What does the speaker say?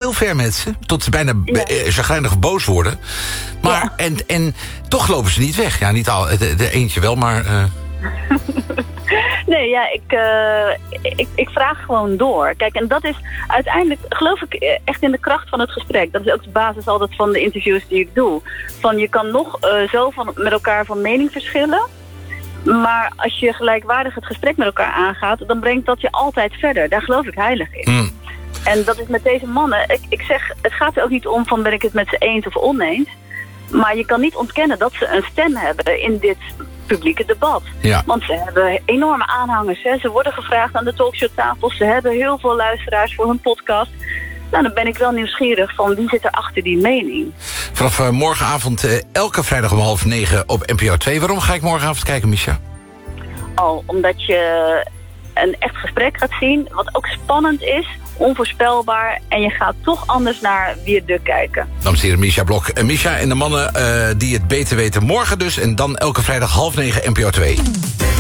heel ver met ze. Tot ze bijna chagrijnig boos worden. Maar, en toch lopen ze niet weg. Ja, niet al, de eentje wel, maar... Nee, ja, ik vraag gewoon door. Kijk, en dat is uiteindelijk, geloof ik, echt in de kracht van het gesprek. Dat is ook de basis altijd van de interviews die ik doe. Van je kan nog zo met elkaar van mening verschillen. Maar als je gelijkwaardig het gesprek met elkaar aangaat, dan brengt dat je altijd verder. Daar geloof ik heilig in. En dat is met deze mannen, ik zeg, het gaat er ook niet om van ben ik het met ze eens of oneens. Maar je kan niet ontkennen dat ze een stem hebben in dit publieke debat. Ja. Want ze hebben enorme aanhangers. Hè. Ze worden gevraagd aan de talkshowtafels. Ze hebben heel veel luisteraars voor hun podcast. Nou, dan ben ik wel nieuwsgierig van wie zit er achter die mening. Vanaf morgenavond, elke vrijdag om 8:30 op NPO 2. Waarom ga ik morgenavond kijken, Misha? Omdat je een echt gesprek gaat zien, wat ook spannend is, onvoorspelbaar, en je gaat toch anders naar Wie het Duk kijken. Dames en heren, Misha Blok. Misha en de mannen die het beter weten morgen dus, en dan elke vrijdag 8:30 NPO 2.